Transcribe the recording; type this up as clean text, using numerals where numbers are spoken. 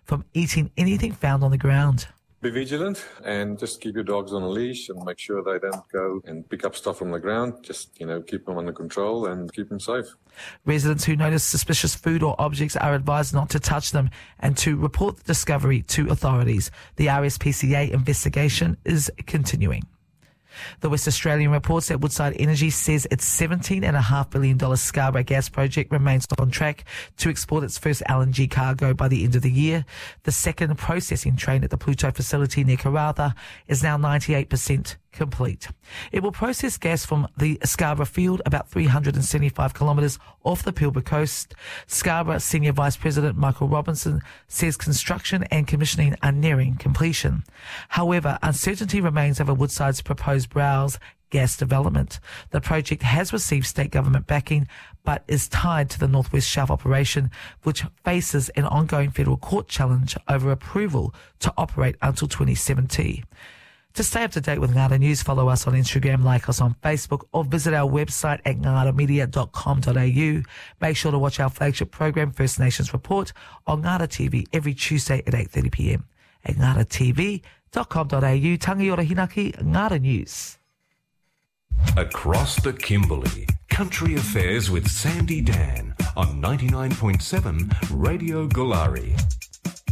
from eating anything found on the ground. Be vigilant and just keep your dogs on a leash and make sure they don't go and pick up stuff from the ground. Just, keep them under control and keep them safe. Residents who notice suspicious food or objects are advised not to touch them and to report the discovery to authorities. The RSPCA investigation is continuing. The West Australian reports that Woodside Energy says its $17.5 billion Scarborough gas project remains on track to export its first LNG cargo by the end of the year. The second processing train at the Pluto facility near Karratha is now 98% complete. It will process gas from the Scarborough field about 375 kilometres off the Pilbara coast. Scarborough Senior Vice President Michael Robinson says construction and commissioning are nearing completion. However, uncertainty remains over Woodside's proposed Browse gas development. The project has received state government backing but is tied to the North West Shelf operation, which faces an ongoing federal court challenge over approval to operate until 2070. To stay up to date with Ngāra News, follow us on Instagram, like us on Facebook, or visit our website at ngaramedia.com.au. Make sure to watch our flagship program, First Nations Report, on Ngāra TV every Tuesday at 8:30pm. At ngaratv.com.au, Tangi Ora Hinaki, Ngāra News. Across the Kimberley, Country Affairs with Sandy Dan on 99.7 Radio Galari.